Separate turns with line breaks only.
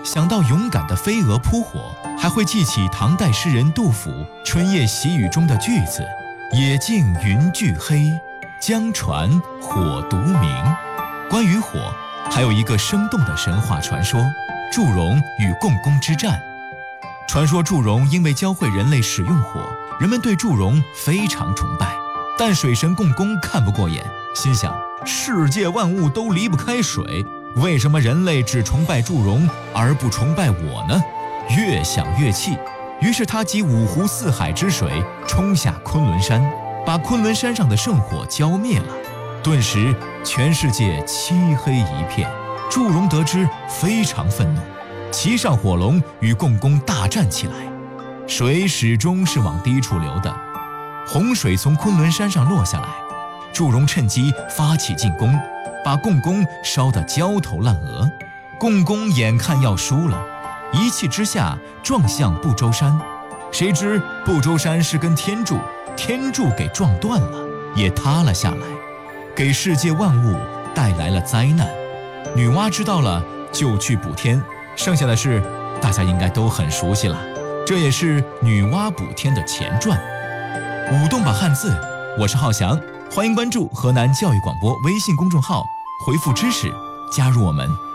想到勇敢的飞蛾扑火，还会记起唐代诗人杜甫《春夜喜雨》中的句子：野径云俱黑，江船火独明。关于火，还有一个生动的神话传说——祝融与共工之战。传说祝融因为教会人类使用火，人们对祝融非常崇拜。但水神共工看不过眼，心想：世界万物都离不开水，为什么人类只崇拜祝融而不崇拜我呢？越想越气，于是他集五湖四海之水冲下昆仑山，把昆仑山上的圣火浇灭了。顿时全世界漆黑一片。祝融得知非常愤怒，骑上火龙与共工大战起来。水始终是往低处流的，洪水从昆仑山上落下来，祝融趁机发起进攻，把共工烧得焦头烂额。共工眼看要输了，一气之下撞向不周山，谁知不周山是根天柱，天柱给撞断了，也塌了下来，给世界万物带来了灾难。女娲知道了就去补天，剩下的事大家应该都很熟悉了，这也是女娲补天的前传。舞动吧汉字，我是浩翔，欢迎关注河南教育广播微信公众号，回复知识加入我们。